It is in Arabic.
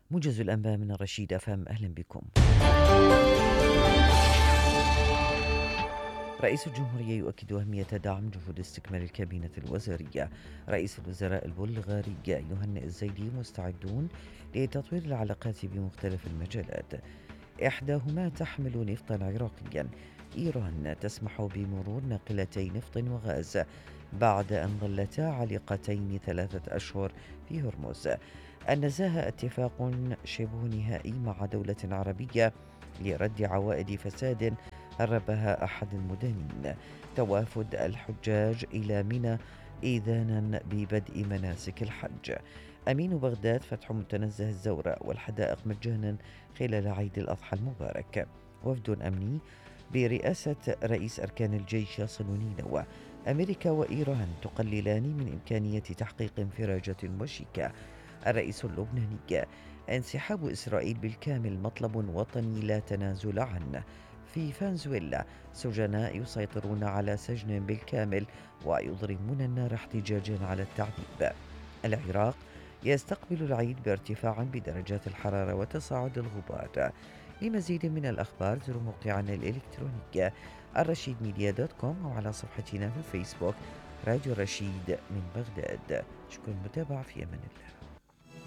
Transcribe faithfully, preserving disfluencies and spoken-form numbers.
موجز الأنباء من الرشيد أف أم، أهلا بكم. رئيس الجمهورية يؤكد أهمية دعم جهود استكمال الكابينة الوزارية. رئيس الوزراء البلغاري يهنئ الزيدي مستعدون لتطوير العلاقات بمختلف المجالات، إحداهما تحمل نفطا عراقيا. إيران تسمح بمرور ناقلتي نفط وغاز بعد أن ظلتا عالقتين ثلاثة أشهر في هرمز. النزاهة اتفاق شبه نهائي مع دولة عربية لرد عوائد فساد هربها أحد المدانين. توافد الحجاج إلى منى إذانا ببدء مناسك الحج. أمين بغداد فتح متنزه الزوراء والحدائق مجانا خلال عيد الأضحى المبارك. وفد أمني برئاسة رئيس أركان الجيش يصل نينوى. أمريكا وإيران تقللان من إمكانية تحقيق انفراجة وشيكة. الرئيس اللبناني: انسحاب إسرائيل بالكامل مطلب وطني لا تنازل عنه. في فنزويلا: سجناء يسيطرون على سجن بالكامل ويضرمون النار احتجاجا على التعذيب. العراق يستقبل العيد بارتفاع بدرجات الحرارة وتصاعد الغبار. لمزيد من الأخبار زوروا موقعنا الإلكتروني الرشيد ميديا دوت كوم أو على صفحتنا في فيسبوك راديو رشيد من بغداد. شكرا للمتابعة، في أمان الله.